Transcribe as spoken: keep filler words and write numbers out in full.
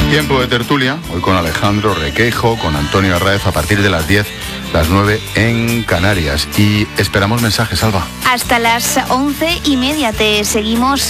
Tiempo de tertulia, hoy con Alejandro Requeijo, con Antonio Arraez, a partir de las diez, las nueve en Canarias. Y esperamos mensajes, Alba. Hasta las once y media te seguimos